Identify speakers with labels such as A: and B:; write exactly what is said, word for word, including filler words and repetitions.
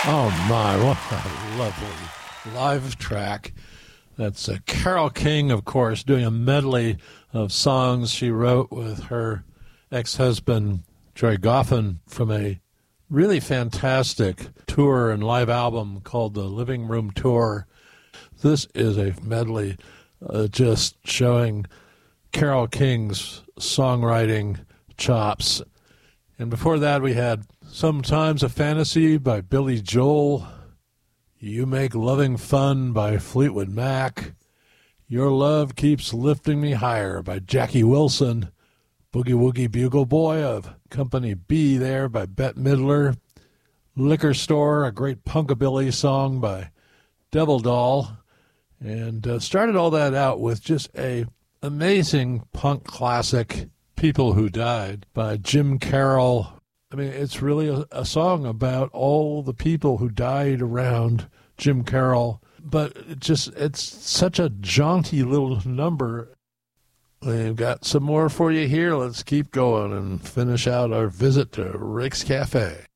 A: Oh my, what a lovely live track. That's uh, Carole King, of course, doing a medley of songs she wrote with her ex-husband, Troy Goffin, from a really fantastic tour and live album called the Living Room Tour. This is a medley uh, just showing Carole King's songwriting chops. And before that, we had Sometimes a Fantasy by Billy Joel, You Make Loving Fun by Fleetwood Mac, Your Love Keeps Lifting Me Higher by Jackie Wilson, Boogie Woogie Bugle Boy of Company B there by Bette Midler, Liquor Store, a great punkabilly song by Devil Doll, and uh, started all that out with just a amazing punk classic, People Who Died by Jim Carroll. I mean, it's really a, a song about all the people who died around Jim Carroll, but it just it's such a jaunty little number. We've got some more for you here. Let's keep going and finish out our visit to Rick's Cafe.